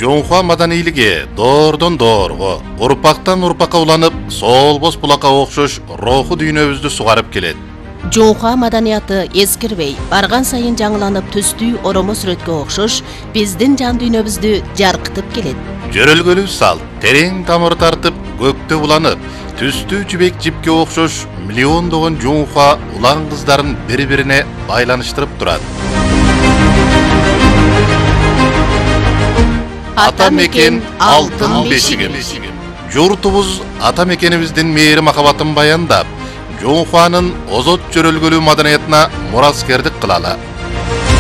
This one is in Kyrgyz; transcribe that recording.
Жонхуа маданийлиги доордон доорго, урпактан урпакка уланып, солбос булакка окшош руху дүйнөбүздү сугарып келет. Жонхуа маданияты эскирбей, барган сайын жаңыланып түстүү оромо сүрөткө окшош биздин жан дүйнөбүздү жаркытып келет. Жөрөлгөлүү салт терең тамыр тартып, көктө уланып, түстүү жибек жипке окшош миллиондогон жонхуа улан кыздарын бири-бирине байланыштырып турат. Ата мекен алтын бешигим. Журтубуз ата мекенибиздин мээри махабатын баяндап, Жонхуанын озот жөрөлгөлүү маданиятына мураскердик кылалы.